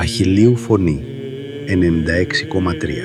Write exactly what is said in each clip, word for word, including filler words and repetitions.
Αχιλλείου Φωνή ενενήντα έξι κόμμα τρία.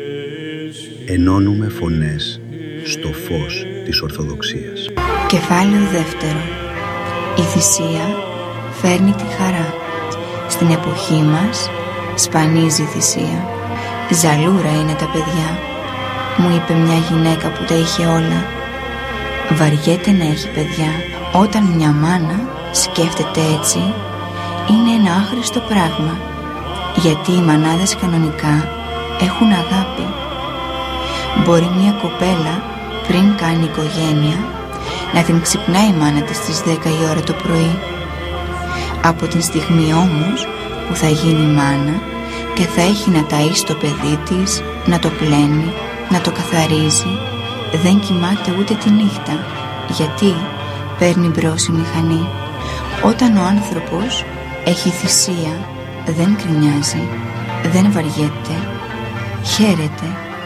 Ενώνουμε φωνές στο φως της Ορθοδοξίας. Κεφάλαιο δεύτερο. Η θυσία φέρνει τη χαρά. Στην εποχή μας σπανίζει η θυσία. Ζαλούρα είναι τα παιδιά, μου είπε μια γυναίκα που τα είχε όλα. Βαριέται να έχει παιδιά. Όταν μια μάνα σκέφτεται έτσι, είναι ένα άχρηστο πράγμα, γιατί οι μανάδες κανονικά έχουν αγάπη. Μπορεί μια κοπέλα πριν κάνει οικογένεια να την ξυπνάει η μάνα της στις δέκα η ώρα το πρωί. Από την στιγμή όμως που θα γίνει μάνα και θα έχει να ταΐσει το παιδί της, να το πλένει, να το καθαρίζει, δεν κοιμάται ούτε τη νύχτα, γιατί παίρνει μπρος η μηχανή. Όταν ο άνθρωπος έχει θυσία, δεν κρινιάζει, δεν βαριέται, χαίρεται.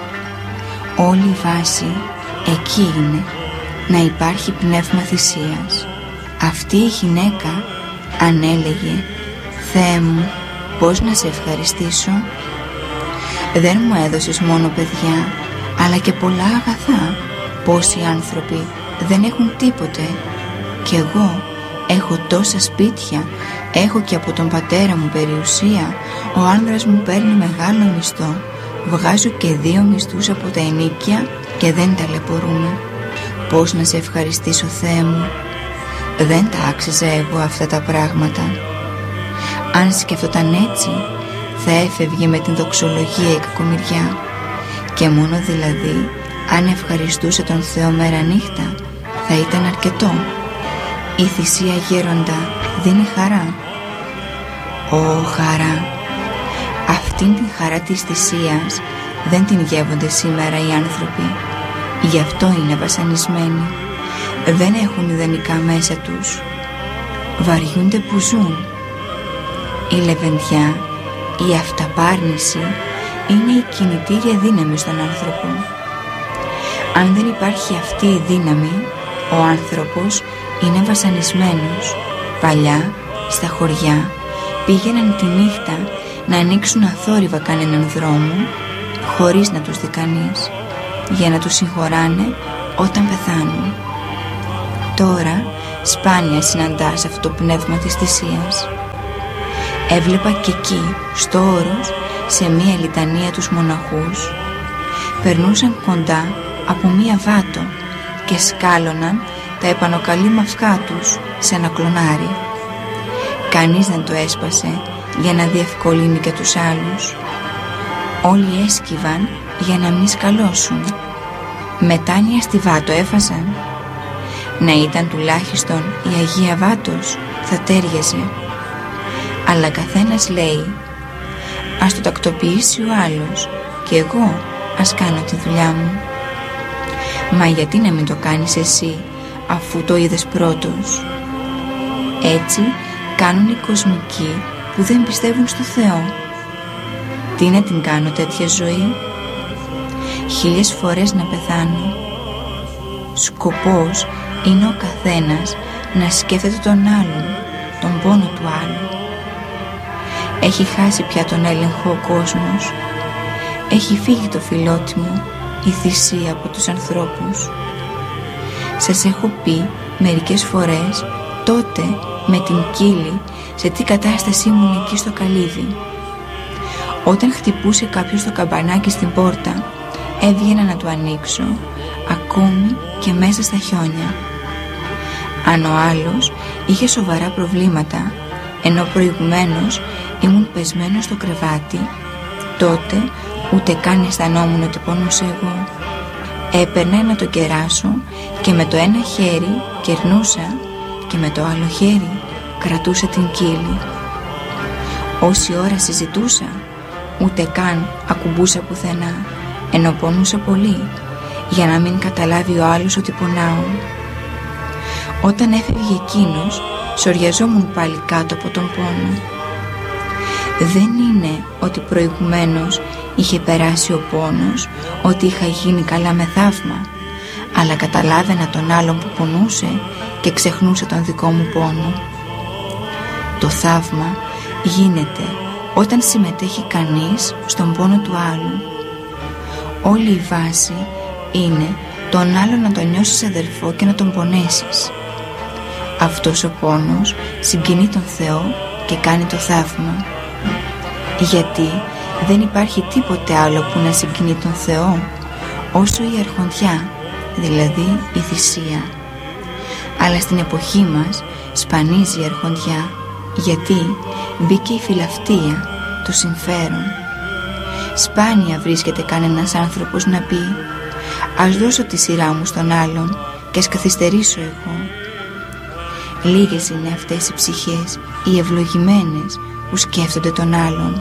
Όλη η βάση εκεί είναι, να υπάρχει πνεύμα θυσίας. Αυτή η γυναίκα αν έλεγε «Θεέ μου, πώς να σε ευχαριστήσω, δεν μου έδωσες μόνο παιδιά, αλλά και πολλά αγαθά. Πόσοι άνθρωποι δεν έχουν τίποτε, κι εγώ έχω τόσα σπίτια, έχω και από τον πατέρα μου περιουσία, ο άνδρας μου παίρνει μεγάλο μισθό, βγάζω και δύο μισθούς από τα ενοίκια και δεν ταλαιπωρούμε. Πώς να σε ευχαριστήσω, Θεέ μου, δεν τα άξιζα εγώ αυτά τα πράγματα». Αν σκεφτόταν έτσι, θα έφευγε με την δοξολογία η κακομοιριά, και μόνο δηλαδή αν ευχαριστούσε τον Θεό μέρα νύχτα θα ήταν αρκετό. Η θυσία, γέροντα, δίνει χαρά. Ω χαρά! Αυτήν την χαρά της θυσίας δεν την γεύονται σήμερα οι άνθρωποι. Γι' αυτό είναι βασανισμένοι. Δεν έχουν ιδανικά μέσα τους. Βαριούνται που ζουν. Η λεβεντιά, η αυταπάρνηση είναι η κινητήρια δύναμη στον άνθρωπο. Αν δεν υπάρχει αυτή η δύναμη, ο άνθρωπος είναι βασανισμένος. Παλιά, στα χωριά, πήγαιναν τη νύχτα να ανοίξουν αθόρυβα κανέναν δρόμο, χωρίς να τους δει κανείς, για να τους συγχωράνε όταν πεθάνουν. Τώρα σπάνια συναντάς αυτό το πνεύμα της θυσίας. Έβλεπα και εκεί, στο όρος, σε μία λιτανία τους μοναχούς. Περνούσαν κοντά από μία βάτο και σκάλωναν τα επανοκαλή μαυκά τους σε ένα κλονάρι. Κανείς δεν το έσπασε για να διευκολύνει και τους άλλους. Όλοι έσκυβαν για να μην σκαλώσουν. Μετάνοια στη βάτο έφασαν. Να ήταν τουλάχιστον η Αγία Βάτος, θα τέριαζε. Αλλά καθένας λέει «Ας το τακτοποιήσει ο άλλος και εγώ ας κάνω τη δουλειά μου». Μα γιατί να μην το κάνεις εσύ, αφού το είδες πρώτος? Έτσι κάνουν οι κοσμικοί που δεν πιστεύουν στο Θεό. Τι να την κάνω τέτοια ζωή? Χίλιες φορές να πεθάνω. Σκοπός είναι ο καθένας να σκέφτεται τον άλλον, τον πόνο του άλλου. Έχει χάσει πια τον έλεγχο ο κόσμος. Έχει φύγει το φιλότιμο, η θυσία από τους ανθρώπους. Σας έχω πει μερικές φορές τότε με την κύλη σε τι κατάσταση ήμουν εκεί στο καλύβι. Όταν χτυπούσε κάποιος το καμπανάκι στην πόρτα, έβγαινα να του ανοίξω, ακόμη και μέσα στα χιόνια. Αν ο άλλος είχε σοβαρά προβλήματα, ενώ προηγουμένως ήμουν πεσμένος στο κρεβάτι, τότε ούτε καν αισθανόμουν ότι πονούσα εγώ. Έπαιρνα να το κεράσω και με το ένα χέρι κερνούσα και με το άλλο χέρι κρατούσα την κύλη. Όση ώρα συζητούσα, ούτε καν ακουμπούσα πουθενά, ενώ πονούσα πολύ, για να μην καταλάβει ο άλλος ότι πονάω. Όταν έφευγε εκείνος, σοριαζόμουν πάλι κάτω από τον πόνο. Δεν είναι ότι προηγουμένως είχε περάσει ο πόνος, ότι είχα γίνει καλά με θαύμα, αλλά καταλάβαινα τον άλλον που πονούσε και ξεχνούσα τον δικό μου πόνο. Το θαύμα γίνεται όταν συμμετέχει κανείς στον πόνο του άλλου. Όλη η βάση είναι τον άλλο να τον νιώσεις αδερφό και να τον πονέσεις. Αυτός ο πόνος συγκινεί τον Θεό και κάνει το θαύμα. Γιατί δεν υπάρχει τίποτε άλλο που να συγκινεί τον Θεό όσο η αρχοντιά, δηλαδή η θυσία. Αλλά στην εποχή μας σπανίζει η αρχοντιά, γιατί μπήκε η φιλαυτία, το συμφέρον. Σπάνια βρίσκεται κανένας άνθρωπος να πει «Ας δώσω τη σειρά μου στον άλλον και ας καθυστερήσω εγώ». Λίγες είναι αυτές οι ψυχές, οι ευλογημένες, που σκέφτονται τον άλλον.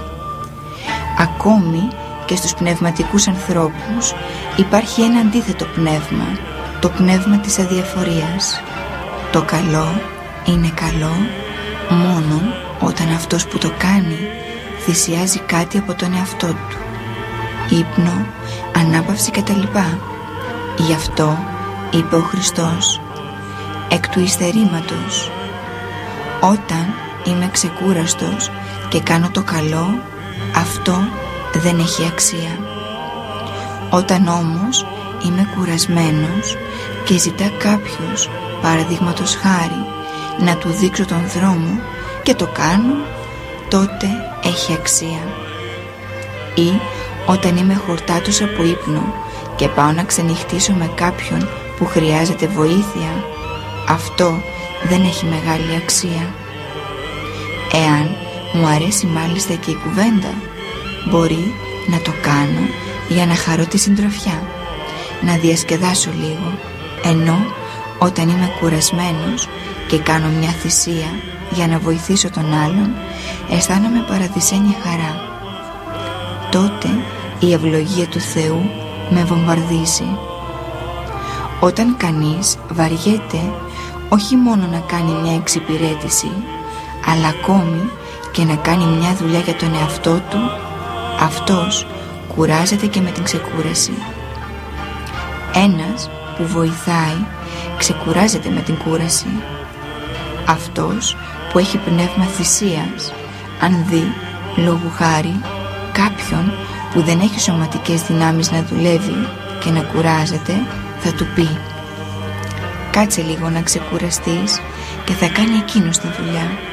Ακόμη και στους πνευματικούς ανθρώπους υπάρχει ένα αντίθετο πνεύμα, το πνεύμα της αδιαφορίας. Το καλό είναι καλό μόνο όταν αυτός που το κάνει θυσιάζει κάτι από τον εαυτό του. Ύπνο, ανάπαυση κτλ. Γι' αυτό είπε ο Χριστός, εκ του υστερήματος, όταν είμαι ξεκούραστος και κάνω το καλό, αυτό δεν έχει αξία. Όταν όμως είμαι κουρασμένος και ζητά κάποιος, παραδείγματος χάρη, να του δείξω τον δρόμο και το κάνω, τότε έχει αξία. Ή όταν είμαι χορτάτος από ύπνο και πάω να ξενυχτήσω με κάποιον που χρειάζεται βοήθεια, αυτό δεν έχει μεγάλη αξία. Εάν μου αρέσει μάλιστα και η κουβέντα, μπορεί να το κάνω για να χαρώ τη συντροφιά, να διασκεδάσω λίγο, ενώ όταν είμαι κουρασμένος και κάνω μια θυσία για να βοηθήσω τον άλλον, αισθάνομαι παραδεισένια χαρά. Τότε η ευλογία του Θεού με βομβαρδίζει. Όταν κανείς βαριέται όχι μόνο να κάνει μια εξυπηρέτηση, αλλά ακόμη και να κάνει μια δουλειά για τον εαυτό του, αυτός κουράζεται και με την ξεκούραση. Ένας που βοηθάει ξεκουράζεται με την κούραση. Αυτός που έχει πνεύμα θυσίας, αν δει, λόγου χάρη, κάποιον που δεν έχει σωματικές δυνάμεις να δουλεύει και να κουράζεται, θα του πει «Κάτσε λίγο να ξεκουραστείς και θα κάνει εκείνος τη δουλειά».